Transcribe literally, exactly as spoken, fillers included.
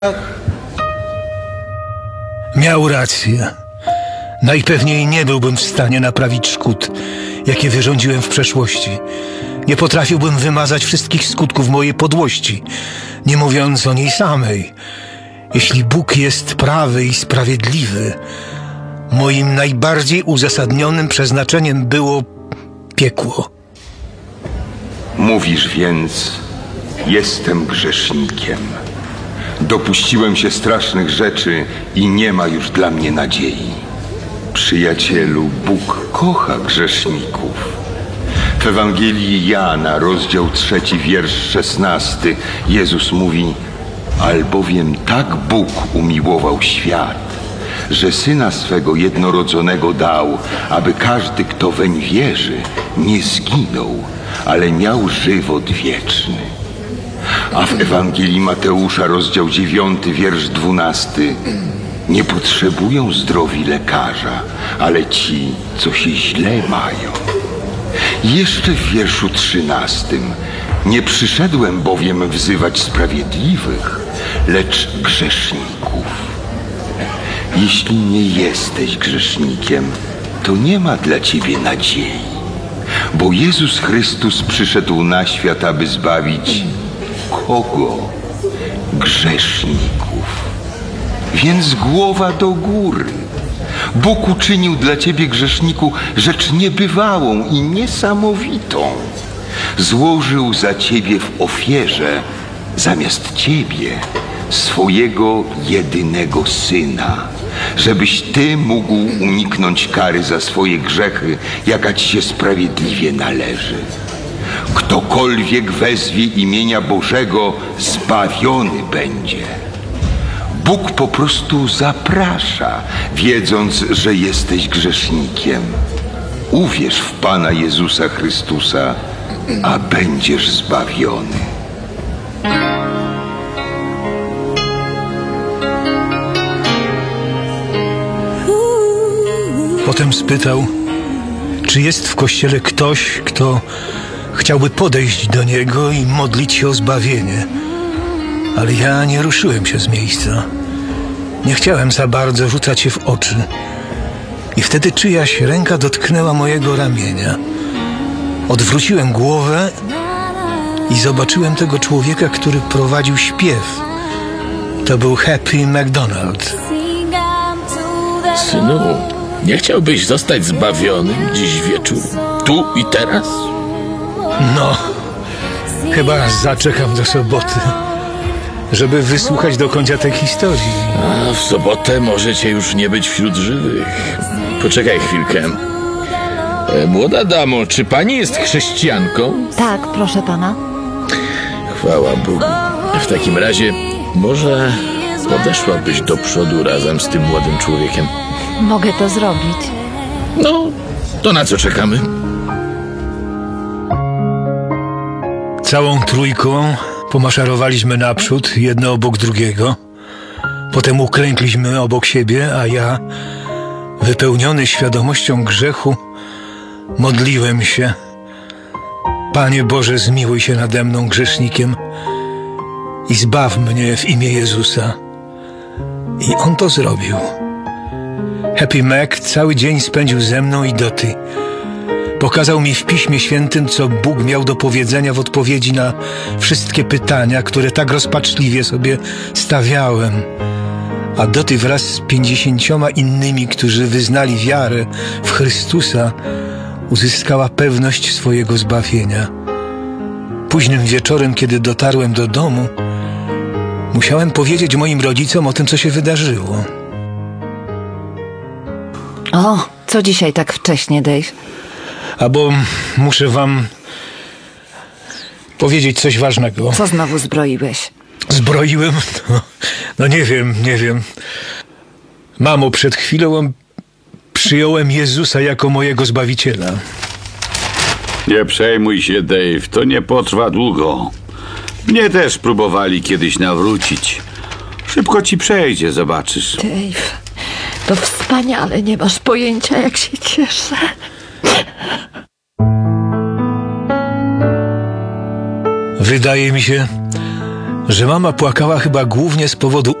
Miał rację. Najpewniej nie byłbym w stanie naprawić szkód, jakie wyrządziłem w przeszłości. Nie potrafiłbym wymazać wszystkich skutków mojej podłości, nie mówiąc o niej samej. Jeśli Bóg jest prawy i sprawiedliwy, moim najbardziej uzasadnionym przeznaczeniem było piekło. Mówisz więc, jestem grzesznikiem. Dopuściłem się strasznych rzeczy i nie ma już dla mnie nadziei. Przyjacielu, Bóg kocha grzeszników. W Ewangelii Jana, rozdział trzeci, wiersz szesnasty, Jezus mówi: albowiem tak Bóg umiłował świat, że Syna swego jednorodzonego dał, aby każdy, kto weń wierzy, nie zginął, ale miał żywot wieczny. A w Ewangelii Mateusza, rozdział dziewiąty, wiersz dwunasty, nie potrzebują zdrowi lekarza, ale ci, co się źle mają. Jeszcze w wierszu trzynastym, nie przyszedłem bowiem wzywać sprawiedliwych, lecz grzeszników. Jeśli nie jesteś grzesznikiem, to nie ma dla ciebie nadziei, bo Jezus Chrystus przyszedł na świat, aby zbawić kogo? Grzeszników. Więc głowa do góry. Bóg uczynił dla ciebie, grzeszniku, rzecz niebywałą i niesamowitą. Złożył za ciebie w ofierze zamiast ciebie swojego jedynego Syna, żebyś ty mógł uniknąć kary za swoje grzechy, jaka ci się sprawiedliwie należy. Ktokolwiek wezwie imienia Bożego, zbawiony będzie. Bóg po prostu zaprasza, wiedząc, że jesteś grzesznikiem. Uwierz w Pana Jezusa Chrystusa, a będziesz zbawiony. Potem spytał, czy jest w kościele ktoś, kto chciałby podejść do niego i modlić się o zbawienie. Ale ja nie ruszyłem się z miejsca. Nie chciałem za bardzo rzucać się w oczy. I wtedy czyjaś ręka dotknęła mojego ramienia. Odwróciłem głowę i zobaczyłem tego człowieka, który prowadził śpiew. To był Happy MacDonald. Synu, nie chciałbyś zostać zbawionym dziś wieczór, tu i teraz? No, chyba zaczekam do soboty, żeby wysłuchać do końca tej historii. A w sobotę możecie już nie być wśród żywych. Poczekaj chwilkę. E, młoda damo, czy pani jest chrześcijanką? Tak, proszę pana. Chwała Bogu. W takim razie może podeszłabyś do przodu razem z tym młodym człowiekiem? Mogę to zrobić. No, to na co czekamy? Całą trójką pomaszerowaliśmy naprzód, jedno obok drugiego. Potem uklękliśmy obok siebie, a ja, wypełniony świadomością grzechu, modliłem się: Panie Boże, zmiłuj się nade mną, grzesznikiem, i zbaw mnie w imię Jezusa. I on to zrobił. Happy Mac cały dzień spędził ze mną i Dotty. Pokazał mi w Piśmie Świętym, co Bóg miał do powiedzenia w odpowiedzi na wszystkie pytania, które tak rozpaczliwie sobie stawiałem. A Dotty wraz z pięćdziesięcioma innymi, którzy wyznali wiarę w Chrystusa, uzyskała pewność swojego zbawienia. Późnym wieczorem, kiedy dotarłem do domu, musiałem powiedzieć moim rodzicom o tym, co się wydarzyło. O, co dzisiaj tak wcześnie, Dave? A bo muszę wam powiedzieć coś ważnego. Co znowu zbroiłeś? Zbroiłem? No, no nie wiem, nie wiem. Mamo, przed chwilą przyjąłem Jezusa jako mojego Zbawiciela. Nie przejmuj się, Dave, to nie potrwa długo. Mnie też próbowali kiedyś nawrócić. Szybko ci przejdzie, zobaczysz. Dave, to wspaniale, nie masz pojęcia, jak się cieszę. Wydaje mi się, że mama płakała chyba głównie z powodu